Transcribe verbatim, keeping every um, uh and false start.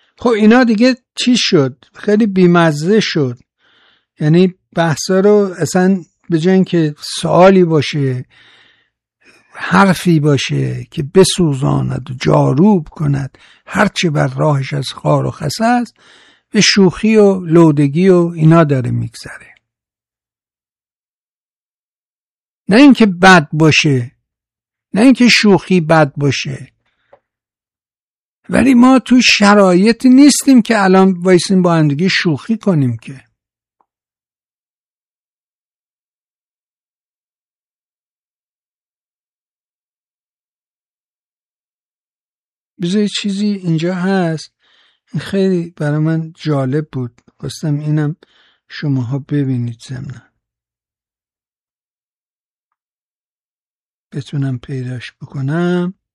خب اینا دیگه چی شد؟ خیلی بیمزه شد. یعنی بحثا رو اصلا به جای اینکه سوالی باشه، حرفی باشه که بسوزاند و جاروب کند هرچی بر راهش از خار و خس است، به شوخی و لودگی و اینا داره میگذره. نه اینکه بد باشه، نه اینکه شوخی بد باشه، ولی ما تو شرایطی نیستیم که الان وایسیم با هم دیگه شوخی کنیم که. بذار یه چیزی اینجا هست، خیلی برای من جالب بود، خواستم اینم شماها ببینید ضمناً بتونم پیداش بکنم.